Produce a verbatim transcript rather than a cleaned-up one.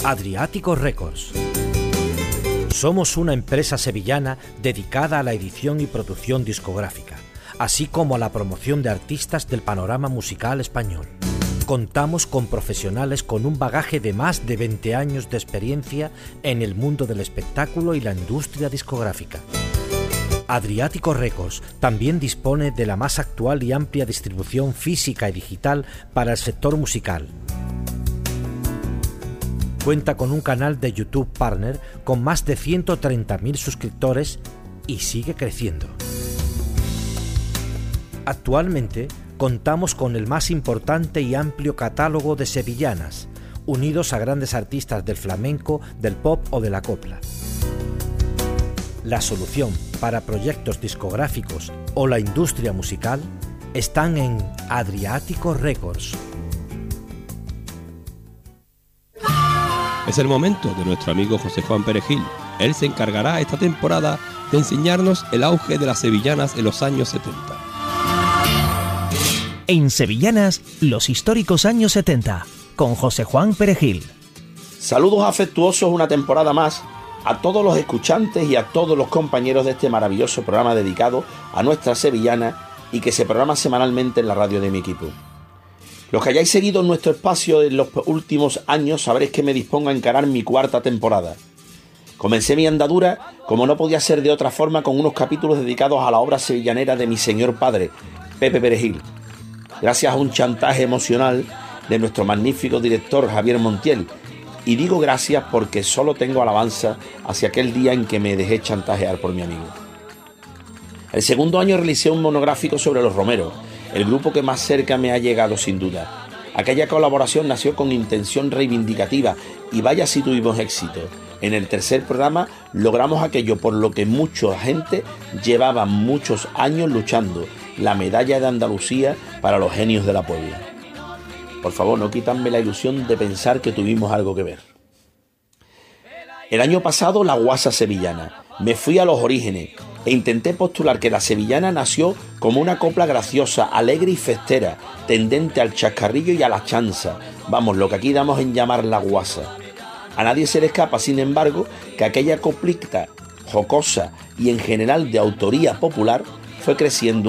Adriático Records. Somos una empresa sevillana dedicada a la edición y producción discográfica, así como a la promoción de artistas del panorama musical español. Contamos con profesionales con un bagaje de más de veinte años de experiencia en el mundo del espectáculo y la industria discográfica. Adriático Records también dispone de la más actual y amplia distribución física y digital para el sector musical. Cuenta con un canal de YouTube Partner con más de ciento treinta mil suscriptores y sigue creciendo. Actualmente contamos con el más importante y amplio catálogo de sevillanas, unidos a grandes artistas del flamenco, del pop o de la copla. La solución para proyectos discográficos o la industria musical están en Adriático Records. Es el momento de nuestro amigo José Juan Perejil. Él se encargará esta temporada de enseñarnos el auge de las sevillanas en los años setenta. En Sevillanas, los históricos años setenta, con José Juan Perejil. Saludos afectuosos una temporada más a todos los escuchantes y a todos los compañeros de este maravilloso programa dedicado a nuestra sevillana y que se programa semanalmente en la radio de mi equipo. Los que hayáis seguido nuestro espacio en los últimos años sabréis que me dispongo a encarar mi cuarta temporada. Comencé mi andadura, como no podía ser de otra forma, con unos capítulos dedicados a la obra sevillanera de mi señor padre, Pepe Perejil. Gracias a un chantaje emocional de nuestro magnífico director Javier Montiel. Y digo gracias porque solo tengo alabanza hacia aquel día en que me dejé chantajear por mi amigo. El segundo año realicé un monográfico sobre los Romeros, el grupo que más cerca me ha llegado sin duda. Aquella colaboración nació con intención reivindicativa y vaya si tuvimos éxito. En el tercer programa logramos aquello por lo que mucha gente llevaba muchos años luchando, la medalla de Andalucía para los genios de la Puebla. Por favor, no quítanme la ilusión de pensar que tuvimos algo que ver. El año pasado, la guasa sevillana. Me fui a los orígenes e intenté postular que la sevillana nació como una copla graciosa, alegre y festera, tendente al chascarrillo y a la chanza. Vamos, lo que aquí damos en llamar la guasa. A nadie se le escapa, sin embargo, que aquella coplita jocosa y en general de autoría popular fue creciendo